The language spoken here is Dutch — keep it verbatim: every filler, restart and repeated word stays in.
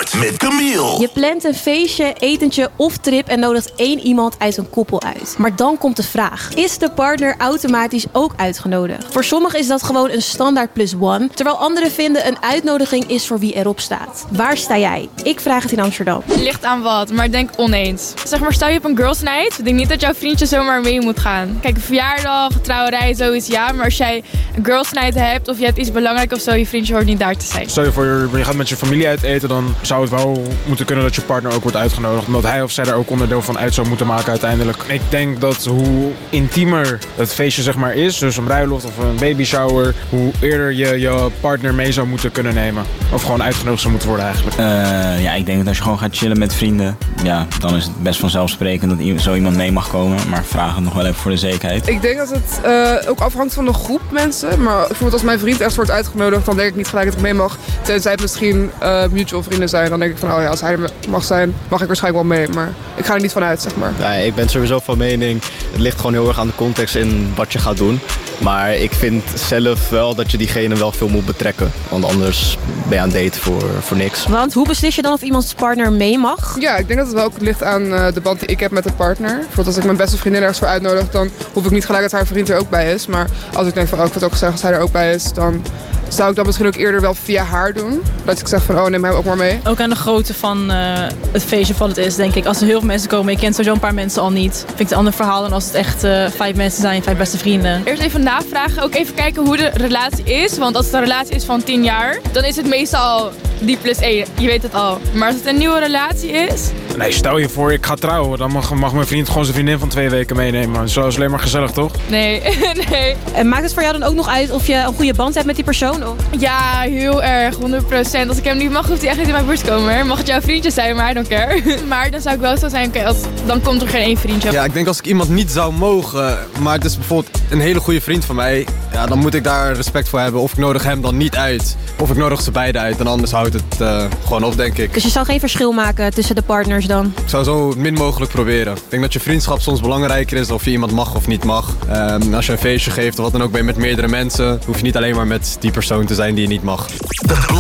Sport met Camille. Je plant een feestje, etentje of trip en nodigt één iemand uit een koppel uit. Maar dan komt de vraag: is de partner automatisch ook uitgenodigd? Voor sommigen is dat gewoon een standaard plus one, terwijl anderen vinden een uitnodiging is voor wie erop staat. Waar sta jij? Ik vraag het in Amsterdam. Ligt aan wat, maar ik denk oneens. Zeg maar, sta je op een girls night? Ik denk niet dat jouw vriendje zomaar mee moet gaan. Kijk, een verjaardag, trouwerij, zoiets ja. Maar als jij een girls night hebt of je hebt iets belangrijks of zo, je vriendje hoort niet daar te zijn. Stel je voor, je gaat met je familie uit eten, dan zou het wel moeten kunnen dat je partner ook wordt uitgenodigd. Omdat hij of zij daar ook onderdeel van uit zou moeten maken uiteindelijk. Ik denk dat hoe intiemer het feestje zeg maar is, dus een bruiloft of een baby shower, hoe eerder je je partner mee zou moeten kunnen nemen. Of gewoon uitgenodigd zou moeten worden eigenlijk. Uh, ja, ik denk dat als je gewoon gaat chillen met vrienden, ja, dan is het best vanzelfsprekend dat zo iemand mee mag komen. Maar vraag het nog wel even voor de zekerheid. Ik denk dat het uh, ook afhangt van de groep mensen. Maar bijvoorbeeld als mijn vriend echt wordt uitgenodigd, dan denk ik niet gelijk dat ik mee mag. Tenzij het misschien uh, mutual vrienden zijn. Dan denk ik van, oh ja, als hij er mag zijn, mag ik waarschijnlijk wel mee. Maar ik ga er niet van uit, zeg maar. Ja, ik ben sowieso van mening, het ligt gewoon heel erg aan de context in wat je gaat doen. Maar ik vind zelf wel dat je diegene wel veel moet betrekken. Want anders ben je aan het daten voor, voor niks. Want hoe beslis je dan of iemands partner mee mag? Ja, ik denk dat het wel ook ligt aan uh, de band die ik heb met de partner. Bijvoorbeeld als ik mijn beste vriendin ergens voor uitnodig, dan hoef ik niet gelijk dat haar vriend er ook bij is. Maar als ik denk van, oh, ik wil het ook zeggen als hij er ook bij is, dan zou ik dat misschien ook eerder wel via haar doen. Dat ik zeg van, oh, neem hem ook maar mee. Ook aan de grootte van uh, het feestje van het is, denk ik. Als er heel veel mensen komen, je kent sowieso een paar mensen al niet. Vind ik het een ander verhaal dan als het echt uh, vijf mensen zijn, vijf beste vrienden. Eerst even navragen, ook even kijken hoe de relatie is. Want als het een relatie is van tien jaar, dan is het meestal die plus één. Je weet het al. Maar als het een nieuwe relatie is... Nee, stel je voor, ik ga trouwen. Dan mag, mag mijn vriend gewoon zijn vriendin van twee weken meenemen. Zo is alleen maar gezellig, toch? Nee, nee. En maakt het voor jou dan ook nog uit of je een goede band hebt met die persoon? Of? Ja, heel erg. honderd procent. Als ik hem niet mag, hoeft hij echt niet in mijn buurt te komen. Mag het jouw vriendje zijn, maar I don't care. Maar dan zou ik wel zo zijn, oké, okay, dan komt er geen één vriendje. Ja, ik denk als ik iemand niet zou mogen, maar het is bijvoorbeeld een hele goede vriend van mij, ja, dan moet ik daar respect voor hebben. Of ik nodig hem dan niet uit, of ik nodig ze beide uit. En anders houdt het uh, gewoon op, denk ik. Dus je zou geen verschil maken tussen de partners dan? Ik zou zo min mogelijk proberen. Ik denk dat je vriendschap soms belangrijker is, of je iemand mag of niet mag. Um, als je een feestje geeft of wat dan ook, ben je met meerdere mensen, hoef je niet alleen maar met die persoon te zijn die je niet mag.